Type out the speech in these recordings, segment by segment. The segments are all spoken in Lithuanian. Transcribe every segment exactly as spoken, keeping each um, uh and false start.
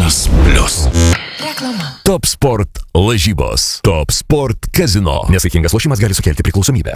vienas plius. Reklama. Top Sport lažybos. Top Sport kazino. Nesaikingas lošimas gali sukelti priklausomybę.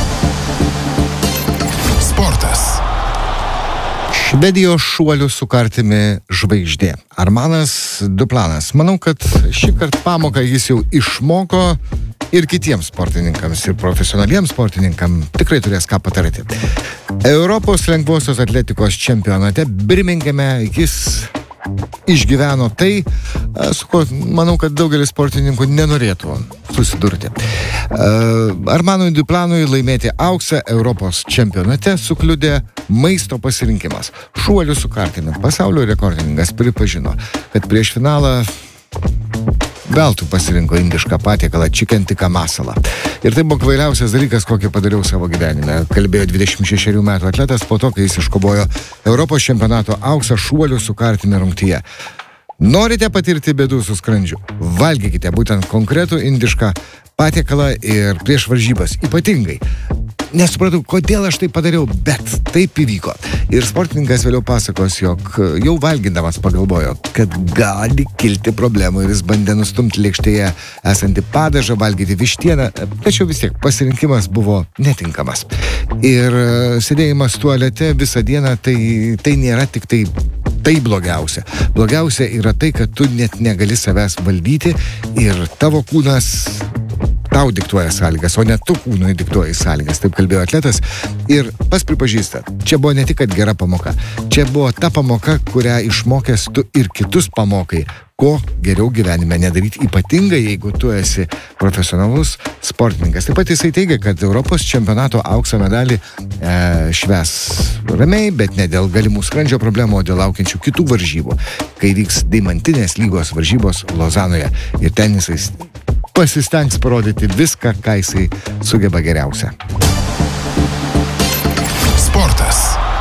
Sportas. Švedijos šuolių su kartimi žvaigždė. Armanas Duplanas. Manau, kad šį kartą pamoką jis jau išmoko ir kitiems sportininkams, ir profesionaliems sportininkams tikrai turės ką patarti. Europos lengvosios atletikos čempionate Birmingeme jis išgyveno tai, su ko manau, kad daugelis sportininkų nenorėtų susidurti. Armanui Duplanui laimėti auksą Europos čempionate sukliudė maisto pasirinkimas. Šuolių su kartimi pasaulio rekordininkas pripažino, kad prieš finalą veltui pasirinko indišką patiekalą chicken tikka masala. Ir tai buvo kvailiausias dalykas, kokį padariau savo gyvenime. Kalbėjo dvidešimt šešerių metų atletas po to, kai jis iškovojo Europos čempionato auksą šuolių su kartimi rungtyje. Norite patirti bėdų su skrandžiu? Valgykite būtent konkretų indišką patiekalą ir prieš varžybas. Ypatingai. Nesupratau, kodėl aš tai padariau, bet taip įvyko. Ir sportininkas vėliau pasakos, jog jau valgydamas pagalvojo, kad gali kilti problemų ir jis bandė nustumti lėkštėje esantį padažą, valgyti vištieną, tačiau vis tiek pasirinkimas buvo netinkamas. Ir sėdėjimas tualete visą dieną, tai, tai nėra tik tai tai blogiausia. Blogiausia yra tai, kad tu net negali savęs valdyti ir tavo kūnas tau diktuoja sąlygas, o ne tu kūnui diktuoji sąlygas, taip kalbėjo atletas. Ir pas pripažįsta, čia buvo ne tik kad gera pamoka, čia buvo ta pamoka, kurią išmokęs tu ir kitus pamokai, ko geriau gyvenime nedaryti, ypatingai jeigu tu esi profesionalus sportininkas. Taip pat jisai teigia, kad Europos čempionato aukso medalį e, švęs ramiai, bet ne dėl galimų skrandžio problemų, o dėl laukiančių kitų varžybų, kai vyks deimantinės lygos varžybos Lozanoje. Ir ten jisai pasistengs parodyti viską, ką jisai sugeba geriausia. Sportas.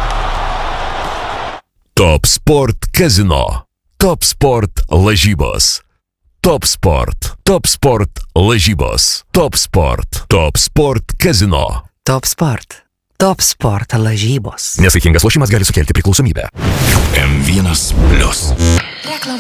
Top Sport kazino. Top Sport lažybos. Top Sport. Top Sport lažybos. Top Sport. Top Sport kazino. Top Sport. Top Sport lažybos. Nesaikingas lošimas gali sukelti priklausomybę. M vienas plius. Reklama.